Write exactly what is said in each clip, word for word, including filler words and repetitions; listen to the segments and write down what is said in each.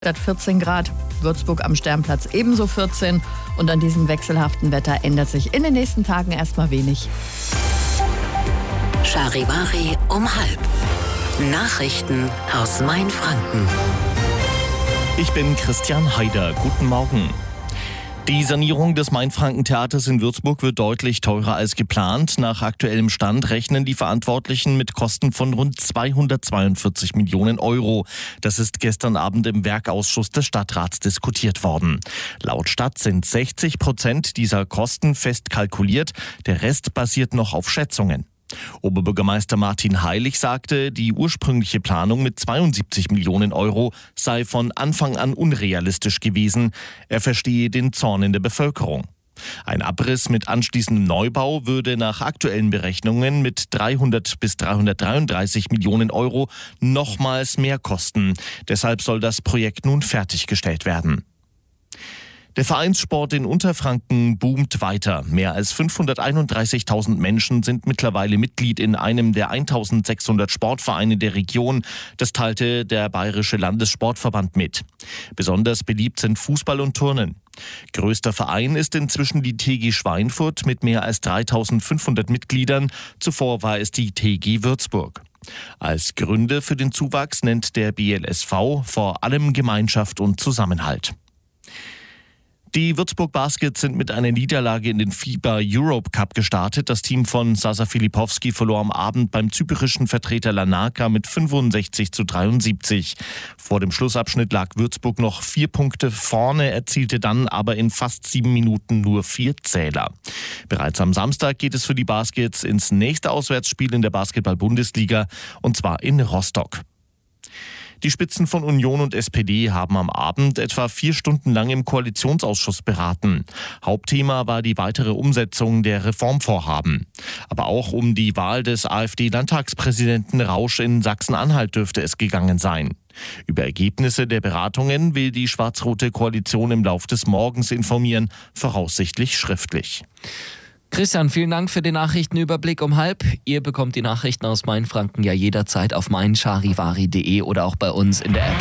Hat vierzehn Grad, Würzburg am Sternplatz ebenso vierzehn. Und an diesem wechselhaften Wetter ändert sich in den nächsten Tagen erstmal wenig. Charivari um halb. Nachrichten aus Mainfranken. Ich bin Christian Haider. Guten Morgen. Die Sanierung des Mainfranken-Theaters in Würzburg wird deutlich teurer als geplant. Nach aktuellem Stand rechnen die Verantwortlichen mit Kosten von rund zweihundertzweiundvierzig Millionen Euro. Das ist gestern Abend im Werkausschuss des Stadtrats diskutiert worden. Laut Stadt sind sechzig Prozent dieser Kosten fest kalkuliert. Der Rest basiert noch auf Schätzungen. Oberbürgermeister Martin Heilig sagte, die ursprüngliche Planung mit zweiundsiebzig Millionen Euro sei von Anfang an unrealistisch gewesen. Er verstehe den Zorn in der Bevölkerung. Ein Abriss mit anschließendem Neubau würde nach aktuellen Berechnungen mit dreihundert bis dreihundertdreiunddreißig Millionen Euro nochmals mehr kosten. Deshalb soll das Projekt nun fertiggestellt werden. Der Vereinssport in Unterfranken boomt weiter. Mehr als fünfhunderteinunddreißigtausend Menschen sind mittlerweile Mitglied in einem der eintausendsechshundert Sportvereine der Region. Das teilte der Bayerische Landessportverband mit. Besonders beliebt sind Fußball und Turnen. Größter Verein ist inzwischen die T G Schweinfurt mit mehr als dreitausendfünfhundert Mitgliedern. Zuvor war es die T G Würzburg. Als Gründe für den Zuwachs nennt der B L S V vor allem Gemeinschaft und Zusammenhalt. Die Würzburg Baskets sind mit einer Niederlage in den FIBA Europe Cup gestartet. Das Team von Sasa Filipowski verlor am Abend beim zyprischen Vertreter Larnaca mit fünfundsechzig zu dreiundsiebzig. Vor dem Schlussabschnitt lag Würzburg noch vier Punkte vorne, erzielte dann aber in fast sieben Minuten nur vier Zähler. Bereits am Samstag geht es für die Baskets ins nächste Auswärtsspiel in der Basketball-Bundesliga, und zwar in Rostock. Die Spitzen von Union und S P D haben am Abend etwa vier Stunden lang im Koalitionsausschuss beraten. Hauptthema war die weitere Umsetzung der Reformvorhaben. Aber auch um die Wahl des AfD-Landtagspräsidenten Rausch in Sachsen-Anhalt dürfte es gegangen sein. Über Ergebnisse der Beratungen will die schwarz-rote Koalition im Lauf des Morgens informieren, voraussichtlich schriftlich. Christian, vielen Dank für den Nachrichtenüberblick um halb. Ihr bekommt die Nachrichten aus Mainfranken ja jederzeit auf mein charivari punkt de oder auch bei uns in der App.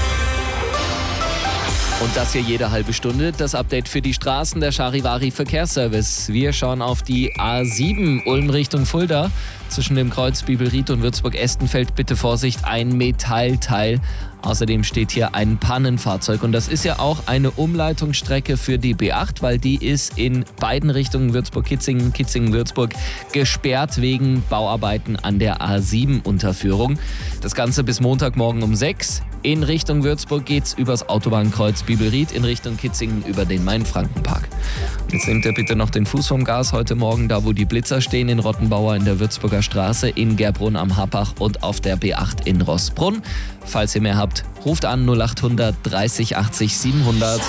Und das hier jede halbe Stunde, das Update für die Straßen der Charivari Verkehrsservice. Wir schauen auf die A sieben Ulm Richtung Fulda. Zwischen dem Kreuz Bibelried und Würzburg-Estenfeld bitte Vorsicht, ein Metallteil. Außerdem steht hier ein Pannenfahrzeug. Und das ist ja auch eine Umleitungsstrecke für die B acht, weil die ist in beiden Richtungen Würzburg-Kitzingen, Kitzingen-Würzburg gesperrt wegen Bauarbeiten an der A sieben Unterführung. Das Ganze bis Montagmorgen um sechs. In Richtung Würzburg geht's übers Autobahnkreuz Bibelried, in Richtung Kitzingen über den Mainfrankenpark. Jetzt nehmt ihr bitte noch den Fuß vom Gas heute Morgen, da wo die Blitzer stehen, in Rottenbauer in der Würzburger Straße, in Gerbrunn am Happach und auf der B acht in Rossbrunn. Falls ihr mehr habt, ruft an null acht hundert dreißig achtzig siebenhundert.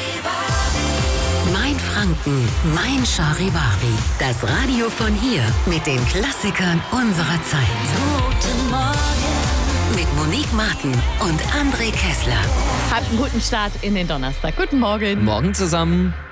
Mainfranken, mein Charivari. Das Radio von hier mit den Klassikern unserer Zeit. Guten Morgen. Mit Monique Martin und André Kessler. Habt einen guten Start in den Donnerstag. Guten Morgen. Morgen zusammen.